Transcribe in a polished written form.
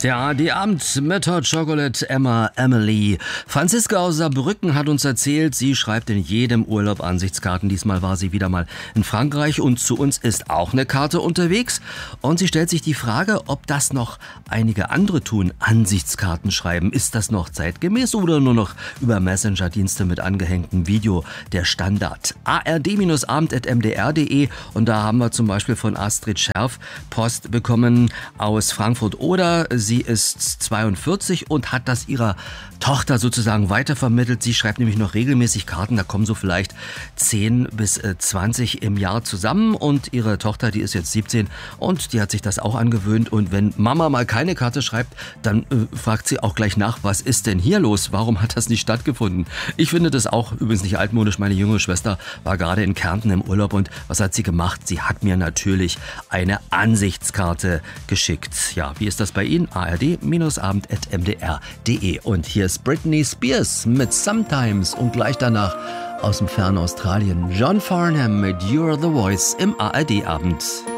Ja, die Abend mit Hot Chocolate, Emma, Emily. Franziska aus Saarbrücken hat uns erzählt, sie schreibt in jedem Urlaub Ansichtskarten. Diesmal war sie wieder mal in Frankreich und zu uns ist auch eine Karte unterwegs. Und sie stellt sich die Frage, ob das noch einige andere tun, Ansichtskarten schreiben. Ist das noch zeitgemäß oder nur noch über Messenger-Dienste mit angehängtem Video der Standard? ard-abend@mdr.de und da haben wir zum Beispiel von Astrid Scherf Post bekommen aus Frankfurt-Oder. Sie ist 42 und hat das ihrer Tochter sozusagen weitervermittelt. Sie schreibt nämlich noch regelmäßig Karten, da kommen so vielleicht 10 bis 20 im Jahr zusammen und ihre Tochter, die ist jetzt 17 und die hat sich das auch angewöhnt und wenn Mama mal keine Karte schreibt, dann fragt sie auch gleich nach, was ist denn hier los? Warum hat das nicht stattgefunden? Ich finde das auch übrigens nicht altmodisch. Meine jüngere Schwester war gerade in Kärnten im Urlaub und was hat sie gemacht? Sie hat mir natürlich eine Ansichtskarte geschickt. Ja, wie ist das bei Ihnen? ard-abend@mdr.de. Und hier ist Britney Spears mit Sometimes und gleich danach aus dem fernen Australien John Farnham mit You're the Voice im ARD-Abend.